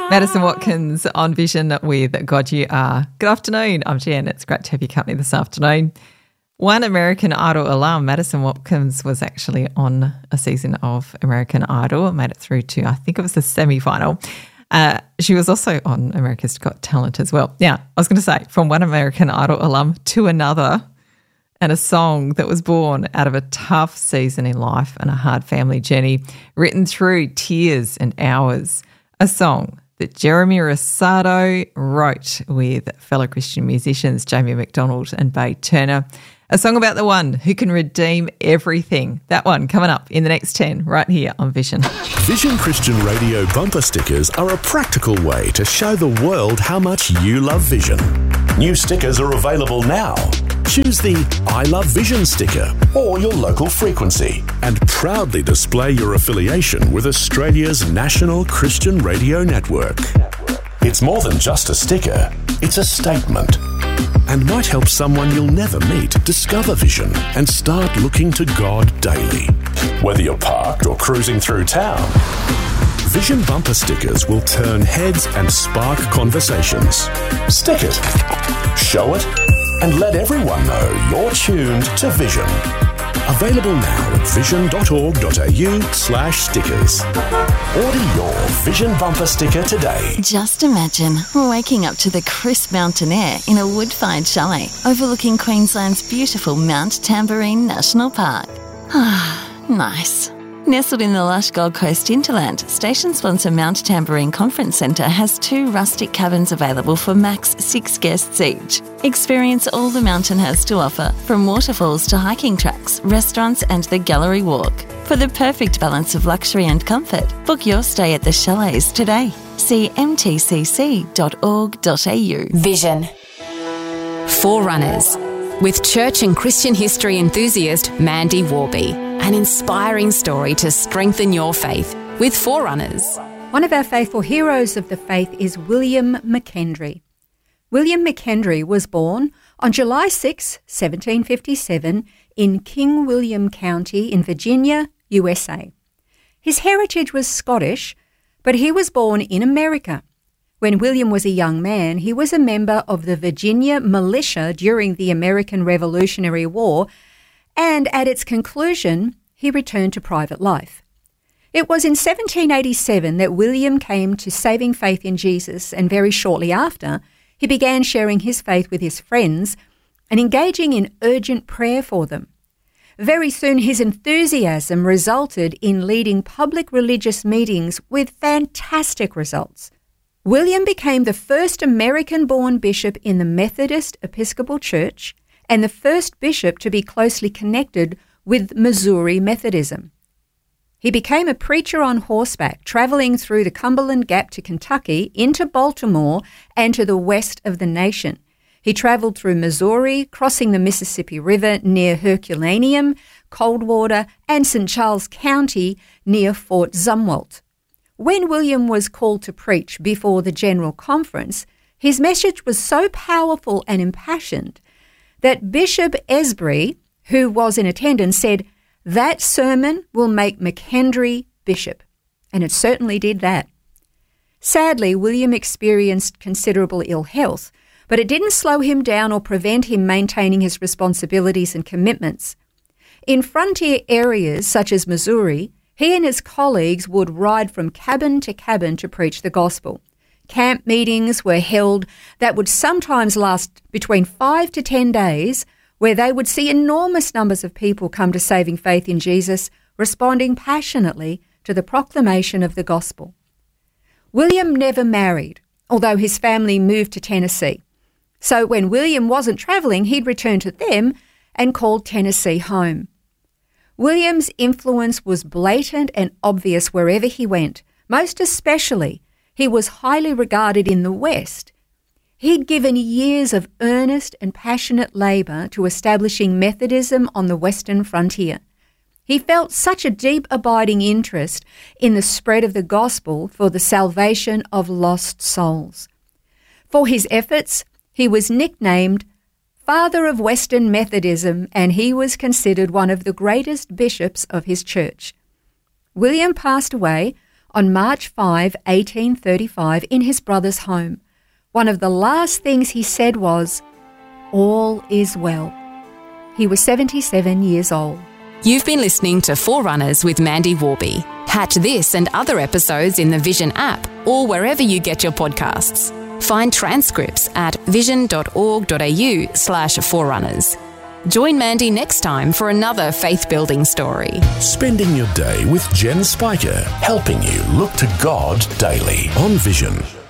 Madison Watkins on Vision with God You Are. Good afternoon, I'm Jen. It's great to have your company this afternoon. One American Idol alum, Madison Watkins, was actually on a season of American Idol, made it through to, I think it was the semi-final. She was also on America's Got Talent as well. Now, I was going to say, from one American Idol alum to another, and a song that was born out of a tough season in life and a hard family journey, written through tears and hours. A song that Jeremy Rosado wrote with fellow Christian musicians Jamie McDonald and Bae Turner. A song about the one who can redeem everything. That one coming up in the next 10 right here on Vision. Vision Christian Radio bumper stickers are a practical way to show the world how much you love Vision. New stickers are available now. Choose the I Love Vision sticker or your local frequency and proudly display your affiliation with Australia's national Christian radio network. It's more than just a sticker, it's a statement and might help someone you'll never meet discover Vision and start looking to God daily. Whether you're parked or cruising through town, Vision bumper stickers will turn heads and spark conversations. Stick it, show it, and let everyone know you're tuned to Vision. Available now at vision.org.au/stickers. Order your Vision bumper sticker today. Just imagine waking up to the crisp mountain air in a wood-fired chalet overlooking Queensland's beautiful Mount Tamborine National Park. Ah, nice. Nestled in the lush Gold Coast hinterland, station sponsor Mount Tamborine Conference Centre has 2 rustic cabins available for max 6 guests each. Experience all the mountain has to offer, from waterfalls to hiking tracks, restaurants and the gallery walk. For the perfect balance of luxury and comfort, book your stay at the chalets today. See mtcc.org.au. Vision. Forerunners, with church and Christian history enthusiast Mandy Warby. An inspiring story to strengthen your faith with Forerunners. One of our faithful heroes of the faith is William McKendry. William McKendry was born on July 6, 1757 in King William County in Virginia, USA. His heritage was Scottish, but he was born in America. When William was a young man, he was a member of the Virginia militia during the American Revolutionary War, and at its conclusion, he returned to private life. It was in 1787 that William came to saving faith in Jesus, and very shortly after, he began sharing his faith with his friends and engaging in urgent prayer for them. Very soon, his enthusiasm resulted in leading public religious meetings with fantastic results. William became the first American-born bishop in the Methodist Episcopal Church and the first bishop to be closely connected with Missouri Methodism. He became a preacher on horseback, travelling through the Cumberland Gap to Kentucky, into Baltimore, and to the west of the nation. He travelled through Missouri, crossing the Mississippi River near Herculaneum, Coldwater, and St. Charles County near Fort Zumwalt. When William was called to preach before the General Conference, his message was so powerful and impassioned that Bishop Esbury, who was in attendance, said, "That sermon will make McKendry bishop." And it certainly did that. Sadly, William experienced considerable ill health, but it didn't slow him down or prevent him maintaining his responsibilities and commitments. In frontier areas such as Missouri, he and his colleagues would ride from cabin to cabin to preach the gospel. Camp meetings were held that would sometimes last between 5 to 10 days, where they would see enormous numbers of people come to saving faith in Jesus, responding passionately to the proclamation of the gospel. William never married, although his family moved to Tennessee. So when William wasn't travelling, he'd return to them and called Tennessee home. William's influence was blatant and obvious wherever he went. Most especially, he was highly regarded in the West. He'd given years of earnest and passionate labour to establishing Methodism on the Western frontier. He felt such a deep abiding interest in the spread of the gospel for the salvation of lost souls. For his efforts, he was nicknamed Father of Western Methodism, and he was considered one of the greatest bishops of his church. William passed away on March 5, 1835, in his brother's home. One of the last things he said was, "All is well." He was 77 years old. You've been listening to Forerunners with Mandy Warby. Catch this and other episodes in the Vision app or wherever you get your podcasts. Find transcripts at vision.org.au/forerunners. Join Mandy next time for another faith-building story. Spending your day with Jen Spiker, helping you look to God daily on Vision.